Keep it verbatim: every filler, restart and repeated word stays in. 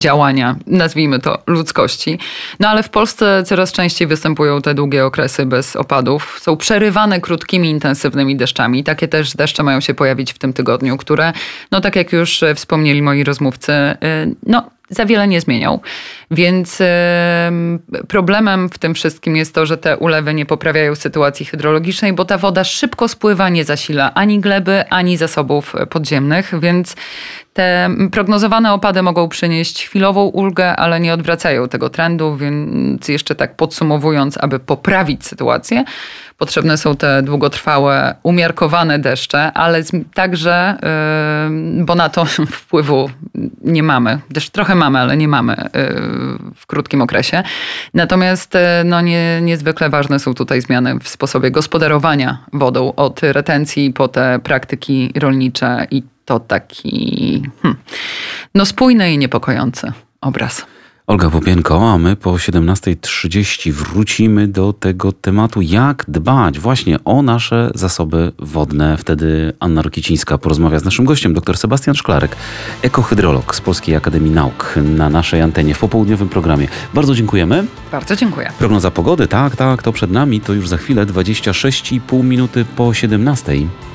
działania, nazwijmy to, ludzkości. No ale w Polsce coraz częściej występują te długie okresy bez opadów. Są przerywane krótkimi, intensywnymi deszczami. Takie też deszcze mają się pojawić w tym tygodniu, które, no tak jak już wspomnieli moi rozmówcy, no za wiele nie zmienią. Więc y, problemem w tym wszystkim jest to, że te ulewy nie poprawiają sytuacji hydrologicznej, bo ta woda szybko spływa, nie zasila ani gleby, ani zasobów podziemnych, więc te prognozowane opady mogą przynieść chwilową ulgę, ale nie odwracają tego trendu, więc jeszcze tak podsumowując, aby poprawić sytuację, potrzebne są te długotrwałe, umiarkowane deszcze, ale także, yy, bo na to wpływu nie mamy. Też trochę mamy, ale nie mamy yy, w krótkim okresie. Natomiast yy, no nie, niezwykle ważne są tutaj zmiany w sposobie gospodarowania wodą, od retencji po te praktyki rolnicze i to taki hmm, no spójny i niepokojący obraz. Olga Popienko, a my po siedemnastej trzydzieści wrócimy do tego tematu, jak dbać właśnie o nasze zasoby wodne. Wtedy Anna Rokicińska porozmawia z naszym gościem, dr Sebastian Szklarek, ekohydrolog z Polskiej Akademii Nauk, na naszej antenie w popołudniowym programie. Bardzo dziękujemy. Bardzo dziękuję. Prognoza pogody, tak, tak, to przed nami, to już za chwilę, dwadzieścia sześć i pół minuty po siedemnastej.